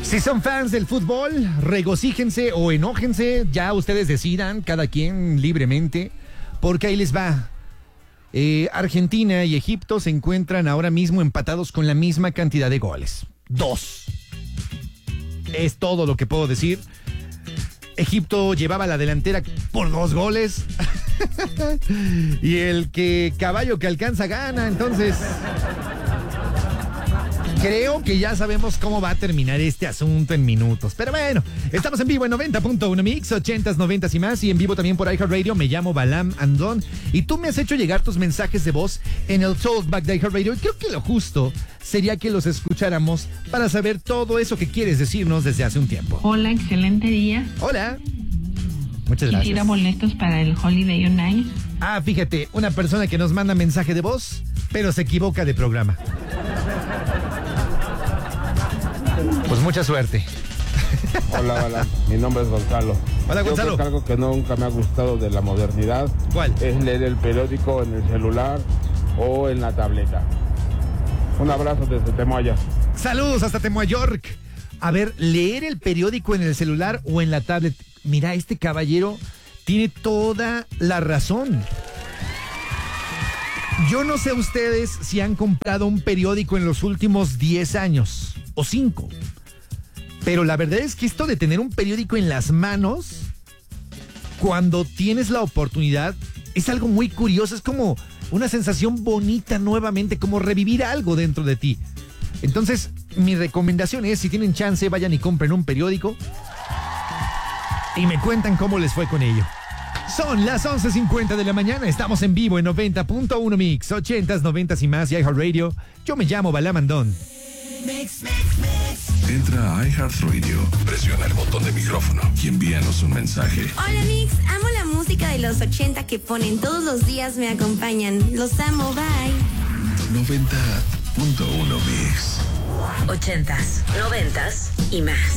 Si son fans del fútbol, regocíjense o enójense, ya ustedes decidan, cada quien libremente, porque ahí les va. Argentina y Egipto se encuentran ahora mismo empatados con la misma cantidad de goles. 2. Es todo lo que puedo decir. Egipto llevaba la delantera por 2 goles. Y el caballo que alcanza gana, entonces... Creo que ya sabemos cómo va a terminar este asunto en minutos. Pero bueno, estamos en vivo en 90.1 Mix, 80s, 90s y más. Y en vivo también por iHeartRadio. Me llamo Balam Andón. Y tú me has hecho llegar tus mensajes de voz en el Talkback de iHeartRadio. Y creo que lo justo sería que los escucháramos para saber todo eso que quieres decirnos desde hace un tiempo. Hola, excelente día. Hola. Muchas gracias. Quisiera boletos para el Holiday on Ice. Ah, fíjate, una persona que nos manda mensaje de voz, pero se equivoca de programa. Pues mucha suerte. Hola, hola, mi nombre es Gonzalo. Hola, Gonzalo. Yo creo que algo que nunca me ha gustado de la modernidad. ¿Cuál? Es leer el periódico en el celular o en la tableta. Un abrazo desde Temoaya. Saludos hasta Temoayork. A ver, leer el periódico en el celular o en la tablet. Mira, este caballero tiene toda la razón. Yo no sé ustedes si han comprado un periódico en los últimos 10 años o 5. Pero la verdad es que esto de tener un periódico en las manos, cuando tienes la oportunidad, es algo muy curioso. Es como una sensación bonita nuevamente, como revivir algo dentro de ti. Entonces, mi recomendación es, si tienen chance, vayan y compren un periódico y me cuentan cómo les fue con ello. Son las 11:50 de la mañana, estamos en vivo en 90.1 Mix, 80s, 90s y más y iHeartRadio. Yo me llamo Balamandón. Entra a iHeartRadio, presiona el botón de micrófono y envíanos un mensaje. Hola Mix, amo la música de los 80 que ponen todos los días, me acompañan. Los amo, bye. 90.1 Mix. 80s, 90s y más.